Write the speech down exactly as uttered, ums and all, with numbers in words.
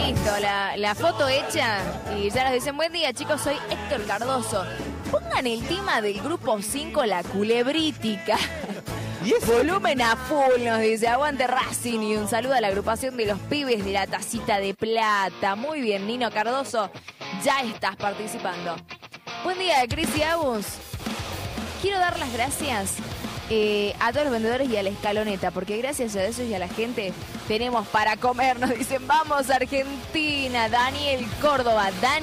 listo, la, la foto hecha y ya nos dicen, buen día chicos, soy Héctor Cardoso. Pongan el tema del grupo cinco, La Culebrítica. ¿Y eso? Volumen a full, nos dice, aguante Racing, y un saludo a la agrupación de los pibes de la tacita de plata. Muy bien, Nino Cardoso, ya estás participando. Buen día, Cris y Agus. Quiero dar las gracias eh, a todos los vendedores y a la escaloneta, porque gracias a ellos y a la gente tenemos para comer. Nos dicen, vamos Argentina, Daniel Córdoba, Dani.